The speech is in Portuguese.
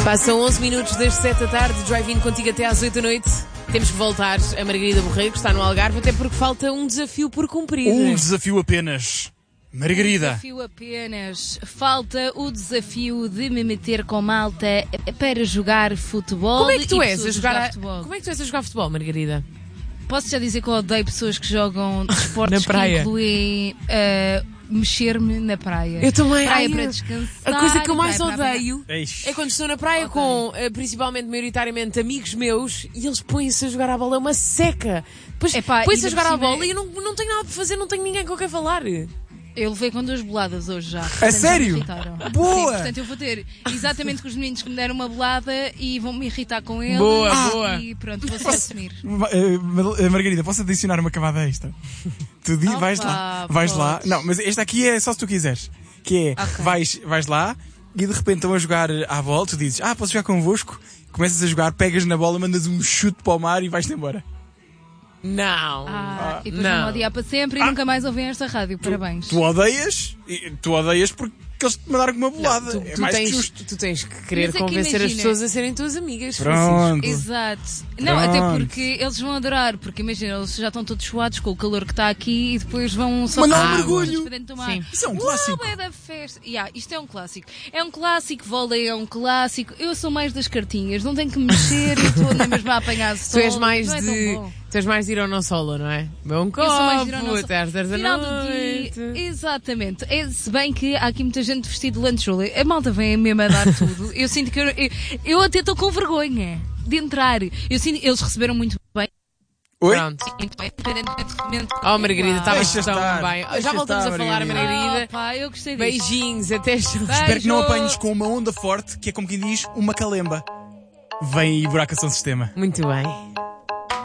Passam 11 minutos das 7 da tarde, drive-in contigo até às 8 da noite. Temos que voltar a Margarida Borrego, que está no Algarve, até porque falta um desafio por cumprir. Um desafio apenas. Margarida. Um desafio apenas. Falta o desafio de me meter com malta para jogar futebol. Como é que tu és a pessoas jogar futebol. Como é que tu és a jogar futebol, Margarida? Posso já dizer que eu odeio pessoas que jogam desportos Na praia. que incluem mexer-me na praia. Eu também. Praia para descansar. A coisa que eu mais praia para odeio Eish. é quando estou na praia com, principalmente, maioritariamente, amigos meus e eles põem-se a jogar à bola. É uma seca. Depois Epá, põem-se a ainda jogar por à cima bola e eu não tenho nada para fazer, não tenho ninguém com quem falar. Eu levei com 2 boladas hoje já. Portanto, sério? já me irritaram. Boa! Sim, portanto, eu vou ter exatamente com os meninos que me deram uma bolada e vão-me irritar com eles. Boa. E pronto, vou só assumir. Margarida, posso adicionar uma camada extra? Tu vais lá. Vais lá. podes. Não, mas esta aqui é só se tu quiseres. Que é, Ok. vais lá e de repente estão a jogar à bola, tu dizes, posso jogar convosco? Começas a jogar, pegas na bola, mandas um chute para o mar e vais-te embora. Não. E depois não. vão odiar para sempre e nunca mais ouvem esta rádio. Parabéns. Tu odeias porque eles te mandaram com uma bolada. Tu, é tu mais tens, justo. tu tens que querer Mas é que convencer as imagina. pessoas a serem tuas amigas. Pronto. Exato. Não, até porque eles vão adorar, porque imagina, eles já estão todos suados com o calor que está aqui e depois vão só Mandar um ficar mergulho. para dentro do mar. Sim. Isso é um clássico. Uau, é da festa. Isto é um clássico. É um clássico, vôlei é um clássico. Eu sou mais das cartinhas, não tenho que me mexer, eu estou na mesma a apanhar sol. Tu és mais não é de. tão bom. Tu és mais de ir ao não solo, não é? Beber um Eu sou mais de ir ao copo, nosso- até às 10 da Final do noite. dia. Exatamente. Se bem que há aqui muita gente vestida de lanchola. A malta vem mesmo a dar tudo. Eu sinto que eu até estou com vergonha de entrar. Eu sinto eles receberam muito bem. Oi? Pronto. Muito bem, independentemente. Oh, Margarida, estavas Deixa tão estar. bem. Deixa Já voltamos estar, a falar, Margarida. Margarida. Pá, eu gostei disso. Beijinhos, até já. Espero que não Beijo. apanhes com uma onda forte, que é como quem diz, uma calemba. Vem aí buraco a São Sistema. Muito bem.